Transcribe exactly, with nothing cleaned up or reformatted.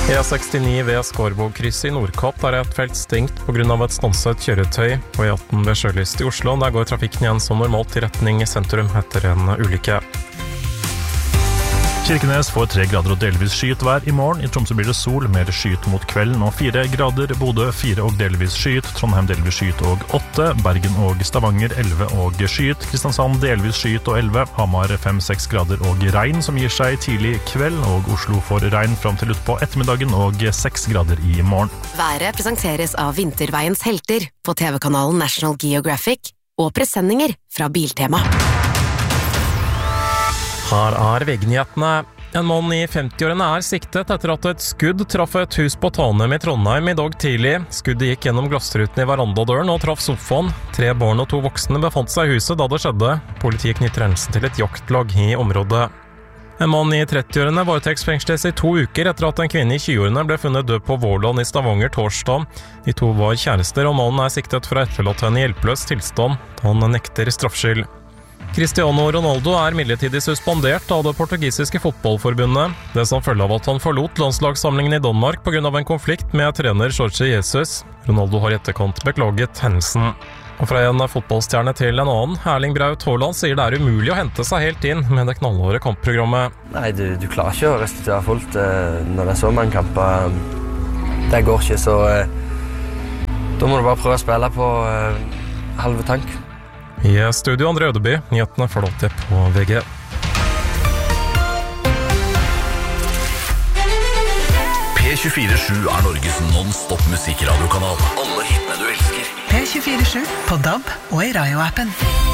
E sekstini ved Skårbogkrysset i Nordkapp er et felt stengt på grunn av et stanset kjøretøy. På E atten ved Sjølyst i Oslo, der går trafikken igjen som normalt i retning sentrum etter en ulykke. Kirkenes får tre grader og delvis skyet vær i morgen. I Tromsø blir det sol, mer skyet mot kvelden og fire grader. Bodø fire og delvis skyet. Trondheim delvis skyet og åtte. Bergen og Stavanger elleve og skyet. Kristiansand delvis skyet og elleve. Hamar fem seks grader og regn som gir seg tidlig kveld. Og Oslo får regn fram til ut på ettermiddagen og seks grader i morgen. Været presenteres av Vinterveiens helter på T V-kanalen National Geographic og presendinger fra Biltema. Her er VG-nyhetene. En mann i femti-årene er siktet etter at et skudd traff et hus på Tanem i Trondheim i dag tidlig. Skuddet gikk gjennom glassruten i verandadøren og traff sofaen. Tre barn og to voksne befant seg i huset da det skjedde. Politiet knytter hendelsen til et jaktlag i området. En mann i tretti-årene varetektsfengsles i to uker etter at en kvinne i tjue-årene ble funnet død på Vårland i Stavanger torsdag. De to var kjærester, og mannen er siktet for å ha etterlatt henne i hjelpeløs tilstand. Han nekter straffskyld. Cristiano Ronaldo er midlertidig suspendert av det portugisiske fotballforbundet. Det som følge av at han forlot landslagssamlingen i Danmark på grunn av en konflikt med trener Jorge Jesus. Ronaldo har i etterkant beklaget hendelsen. Og fra en fotballstjerne til en annen, Erling Braut Haaland sier det er umulig å hente seg helt inn med det knallhårde kampprogrammet. Nei, du, du klarer ikke å restituere fullt eh, når det er så mange kamper. Det går ikke, så eh, da må du bare prøve å spille på eh, halve tank. I studio André Ødeby, nyhetene får dere på V G. P tjuefire sju er Norges non-stop musikradiokanal. Alle hitene du elsker. P tjuefire sju på D A B og i Radio-appen.